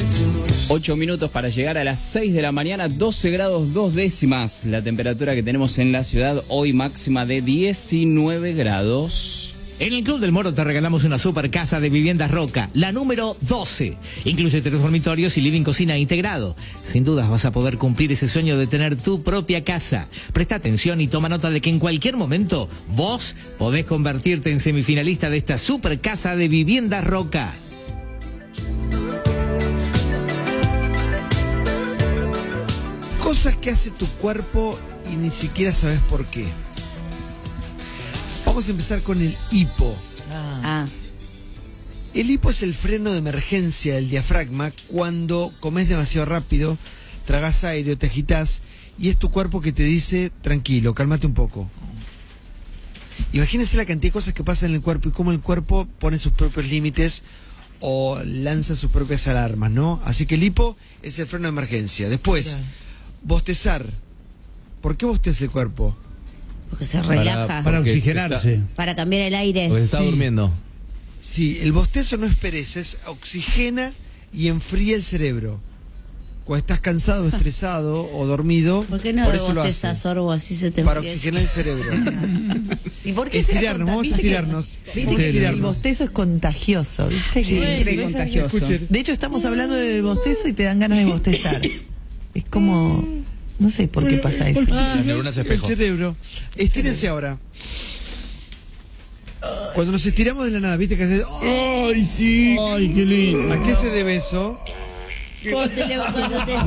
8 minutos para llegar a las 6 de la mañana, 12 grados 2 décimas la temperatura que tenemos en la ciudad, hoy máxima de 19 grados. En el Club del Moro te regalamos una super casa de viviendas Roca, la número 12. Incluye 3 dormitorios y living cocina integrado. Sin dudas vas a poder cumplir ese sueño de tener tu propia casa. Presta atención y toma nota de que en cualquier momento vos podés convertirte en semifinalista de esta super casa de viviendas Roca. Cosas que hace tu cuerpo y ni siquiera sabes por qué. Vamos a empezar con el hipo. El hipo es el freno de emergencia del diafragma cuando comes demasiado rápido, tragas aire o te agitas y es tu cuerpo que te dice, tranquilo, cálmate un poco. Imagínense la cantidad de cosas que pasan en el cuerpo y cómo el cuerpo pone sus propios límites o lanza sus propias alarmas, ¿no? Así que el hipo es el freno de emergencia. Después, bostezar. ¿Por qué bosteza el cuerpo? Porque se relaja. Para oxigenarse. Para cambiar el aire. Porque está durmiendo. Sí, el bostezo no es pereza, es oxigena y enfría el cerebro. Cuando estás cansado, estresado o dormido, ¿por qué no por eso bostezas, Sorbo, así se te para enfría? oxigenar el cerebro. ¿Y por qué estirarnos, vamos a estirarnos. Viste que el bostezo es contagioso, ¿viste? Sí, que contagioso. De hecho, estamos hablando de bostezo y te dan ganas de bostezar. Es como... No sé por qué pasa eso. Las neuronas espejo. El cerebro. Estírense ahora. Cuando nos estiramos de la nada, ¿viste que hace? ¡Ay, sí! ¡Ay, qué lindo! ¿A qué se debe eso? Cuando te despertás.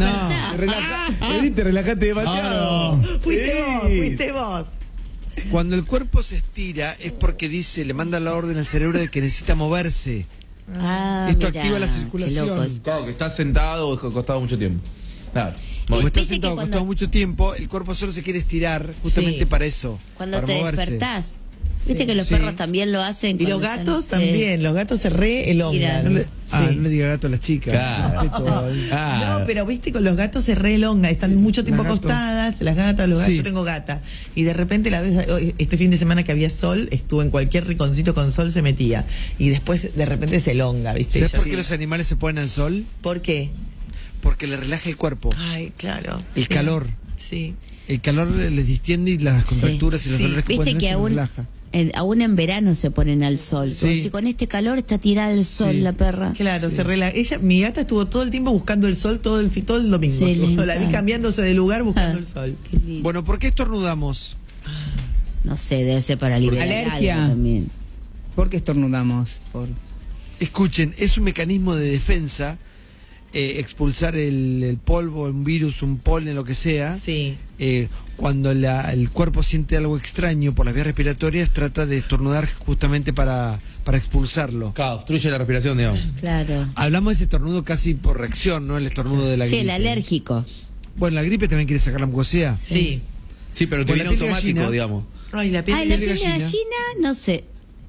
Te relajaste demasiado. Fuiste vos. Cuando el cuerpo se estira es porque dice, le manda la orden al cerebro de que necesita moverse. Esto activa la circulación. Claro, que estás sentado o acostado mucho tiempo. Claro. Como estás Viste sentado que acostado mucho tiempo, el cuerpo solo se quiere estirar justamente para eso. Cuando para te moverse. despertás. Viste que los Sí. perros también lo hacen. Y los cuando gatos están- también. Los gatos se elongan. No le, Sí. no le diga gato a las chicas. Claro. No, pero viste con los gatos se elongan, están mucho tiempo Las gatos. acostadas, las gatas, los gatos, Sí. yo tengo gata. Y de repente la ves, este fin de semana que había sol, estuvo en cualquier rinconcito con sol, se metía. Y después de repente se elonga, ¿viste? ¿Sabes por Sí. qué los animales se ponen al sol? ¿Por qué? Porque le relaja el cuerpo. Ay, claro. El calor. Sí. El calor les distiende y las contracturas y los sí. dolores que Viste pueden que tener se aún, relaja. aún en verano se ponen al sol. Sí. Si con este calor está tirada al sol Sí. la perra. Claro, se relaja. Mi gata estuvo todo el tiempo buscando el sol todo el domingo. Sí, le La vi encanta. cambiándose de lugar buscando el sol. Qué lindo. Bueno, ¿por qué estornudamos? No sé, debe ser para liberar Alergia. algo también. ¿Por qué estornudamos? Escuchen, es un mecanismo de defensa, expulsar el polvo, un virus, un polen, lo que sea. Sí. Cuando el cuerpo siente algo extraño por las vías respiratorias, trata de estornudar justamente para expulsarlo. Claro, obstruye la respiración, digamos. Claro. Hablamos de ese estornudo casi por reacción, ¿no? El estornudo de la Sí, gripe. el alérgico. Bueno, la gripe también quiere sacar la mucosea. Sí. Sí, pero te Con la viene piel de automático, gallina. digamos. Ay, la piel Ay, de la piel de gallina. gallina, no sé.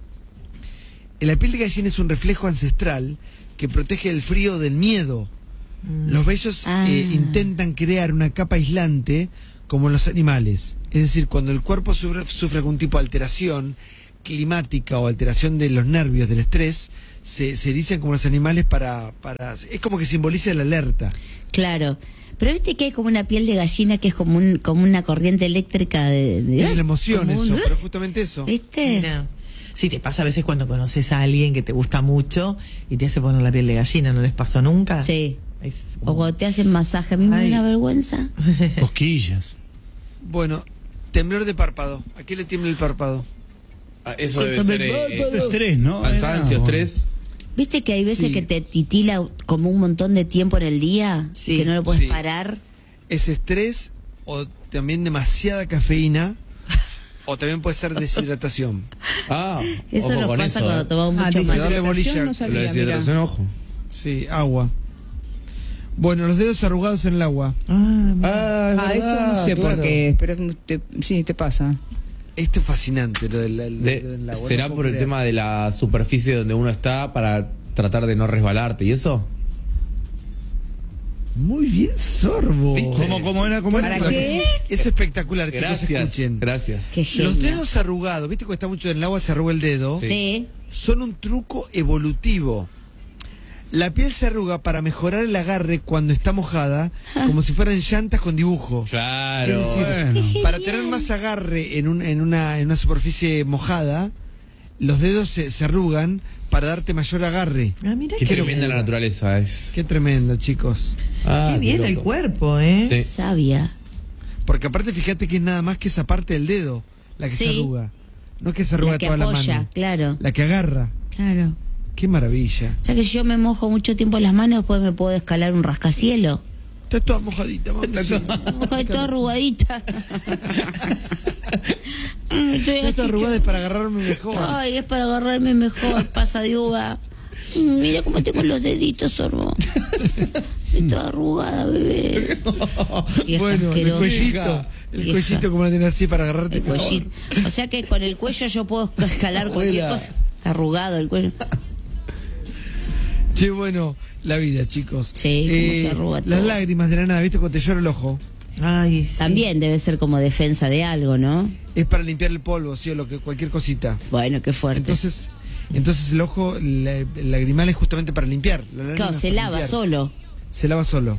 La piel de gallina es un reflejo ancestral que protege del frío del miedo. Los vellos intentan crear una capa aislante como los animales. Es decir, cuando el cuerpo sufre algún tipo de alteración climática o alteración de los nervios, del estrés, se erizan como los animales para... Es como que simboliza la alerta. Claro. Pero viste que hay como una piel de gallina que es como una corriente eléctrica de Es la emoción como eso, un- pero justamente eso. ¿Viste? Mira. Sí, te pasa a veces cuando conoces a alguien que te gusta mucho y te hace poner la piel de gallina, ¿no les pasó nunca? Sí. Es O como- cuando te hacen masaje, a mí me da Ay. una vergüenza. Cosquillas. Bueno, temblor de párpado. ¿A qué le tiembla el párpado? Eso debe ser Estrés, ¿no? cansancio, estrés. ¿Viste que hay veces Sí. que te titila como un montón de tiempo en el día? Sí. Que no lo puedes Sí. parar. ¿Es estrés o también demasiada cafeína? O también puede ser deshidratación. Eso ojo nos con pasa eso, cuando tomamos mucho deshidratación. mate. Darle bolilla. No La sabía, mira. deshidratación, ojo. Sí, agua. Bueno, los dedos arrugados en el agua. Eso no sé por qué, pero sí, te pasa. Esto es fascinante, lo del dedo en el agua. ¿Será no por puedo el creer. tema de la superficie donde uno está para tratar de no resbalarte y eso? Muy bien, Sorbo. ¿Viste? ¿Cómo era? ¿Cómo ¿Para era? qué? Es espectacular, chicos, Gracias, escuchen. gracias. Qué Los genio. dedos arrugados, ¿viste cuando está mucho en el agua se arruga el dedo? Sí. Son un truco evolutivo. La piel se arruga para mejorar el agarre cuando está mojada, como si fueran llantas con dibujo. Claro. Es decir, Bueno. para tener más agarre en una superficie mojada, los dedos se arrugan para darte mayor agarre. Ah, mira Qué qué, tremenda la naturaleza es. Qué tremendo, chicos. Ah, qué bien qué el loco. cuerpo, ¿eh? Sí. Sabia. Porque aparte fíjate que es nada más que esa parte del dedo la que Sí. se arruga. No es que se arruga La que toda la apoya, mano. claro. La que agarra. Claro. Qué maravilla. O sea que si yo me mojo mucho tiempo las manos, después me puedo escalar un rascacielos. Está toda mojadita, mami. Sí. Estoy toda arrugadita. Estoy Esta arrugada es para agarrarme mejor. Ay, es para agarrarme mejor, pasa de uva. Mira cómo tengo los deditos, Sorbo. Estoy toda arrugada, bebé. Vieja Bueno, el asquerosa. cuellito. El Vieja. cuellito como lo tenés así para agarrarte El mejor. cuellito. O sea que con el cuello yo puedo escalar cualquier Abuela. cosa. Está arrugado el cuello. Che, bueno, la vida, chicos. Sí, cómo se arruga Las todo. lágrimas de la nada, ¿viste? Cuando te llora el ojo. Ay, sí. También debe ser como defensa de algo, ¿no? Es para limpiar el polvo, sí, o lo que, cualquier cosita. Bueno, qué fuerte. Entonces el ojo, el lagrimal es justamente para limpiar. La lágrima Claro, es se para lava limpiar. solo. Se lava solo.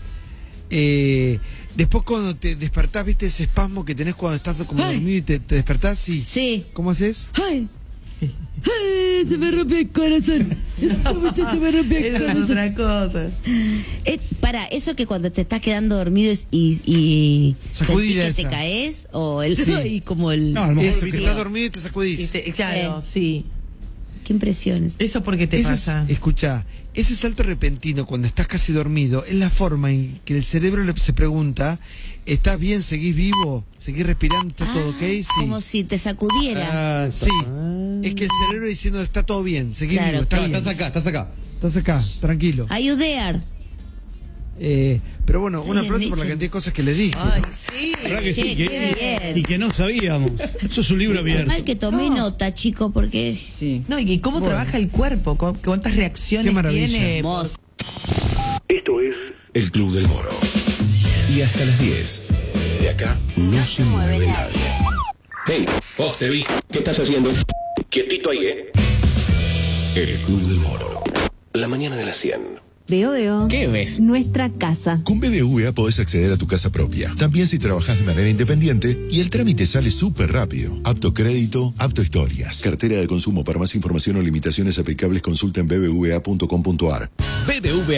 Después cuando te despertás, ¿viste ese espasmo que tenés cuando estás como Ay. dormido y te despertás? Sí. Sí. ¿Cómo haces? ¡Ay! ¡Ay! Se me rompió el corazón. Esta muchacha me rompió el Eso es corazón. otra cosa. Para, eso que cuando te estás quedando dormido y Sacudida sentís que esa. te caes, o el Sí. y como el. No, a lo mejor Eso, viste, que estás dormido y te sacudís. Claro, sí. Qué impresiones. ¿Eso por qué te pasa? Escucha, ese salto repentino cuando estás casi dormido es la forma en que el cerebro se pregunta, ¿estás bien? ¿Seguís vivo? ¿Seguís respirando? ¿Está todo ok? Sí. Como si te sacudiera. Ah, Sí. Es que el cerebro diciendo, está todo bien, seguís Claro, vivo, está Claro, bien. estás acá, estás acá. Estás acá, tranquilo. Ayudear. Pero bueno, un Ay, aplauso por la Nietzsche. cantidad de cosas que le dije. Ay, sí. ¿Verdad que Qué- sí? qué bien. Y que no sabíamos. Eso es un libro abierto. Mal que tomé nota, chico, porque Sí. No, y cómo trabaja el cuerpo, cuántas Qué reacciones maravilla. tiene. hermoso. Esto es El Club del Moro. Y hasta las 10. De acá no se mueve nadie. Hey, vos te vi. ¿Qué estás haciendo? Quietito ahí, El Club del Moro. La mañana de las 100. Veo. ¿Qué ves? Nuestra casa. Con BBVA podés acceder a tu casa propia, también si trabajás de manera independiente, y el trámite sale súper rápido. Apto crédito, apto historias. Cartera de consumo. Para más información o limitaciones aplicables, consulta en bbva.com.ar. BBVA